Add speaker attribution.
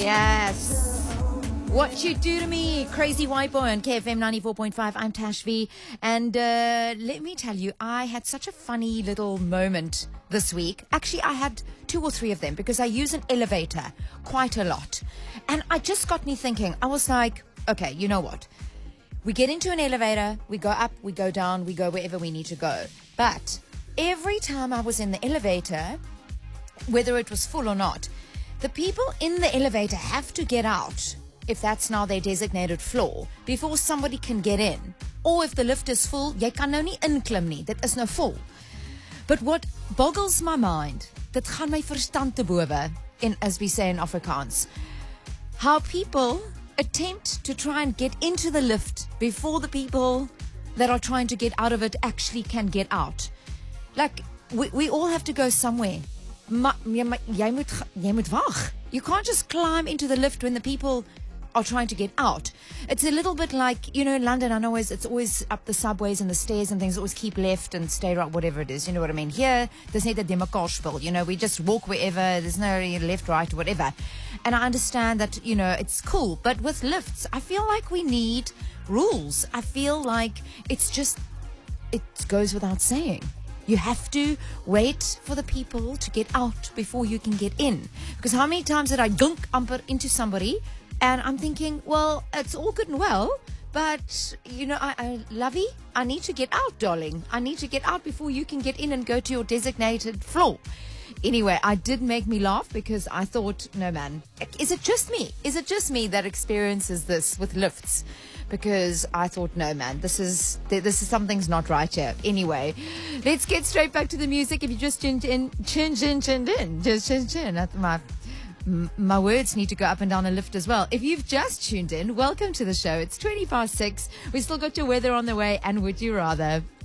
Speaker 1: Yes. What You Do to Me, Crazy White Boy on KFM 94.5. I'm Tash V. And let me tell you, I had such a funny little moment this week. Actually, I had 2 or 3 of them because I use an elevator quite a lot. And I just got me thinking. I was like, okay, you know what? We get into an elevator, we go up, we go down, we go wherever we need to go. But every time I was in the elevator, whether it was full or not, the people in the elevator have to get out, if that's now their designated floor, before somebody can get in. Or if the lift is full, jy kan nou nie inklim nie, dit is nou vol. But what boggles my mind, dit gaan my verstand te bowe, as we say in Afrikaans, how people attempt to try and get into the lift before the people that are trying to get out of it actually can get out. Like, we all have to go somewhere. Jy moet wag. You can't just climb into the lift when the people are trying to get out. It's a little bit like, you know, in London, I know it's always up the subways and the stairs and things, always keep left and stay right, whatever it is, you know what I mean? Here, there's not a democracy, you know, we just walk wherever, there's no left, right, whatever. And I understand that, you know, it's cool, but with lifts, I feel like we need rules. I feel like it goes without saying. You have to wait for the people to get out before you can get in. Because how many times did I gunk amper into somebody and I'm thinking, well, it's all good and well, but, you know, I lovey, I need to get out, darling. I need to get out before you can get in and go to your designated floor. Anyway, I did make me laugh because I thought, no, man, is it just me? Is it just me that experiences this with lifts? Because I thought, no, man, this is something's not right here. Anyway, let's get straight back to the music. If you just tuned in, my words need to go up and down a lift as well. If you've just tuned in, welcome to the show. It's 6:20. We still got your weather on the way, and would you rather?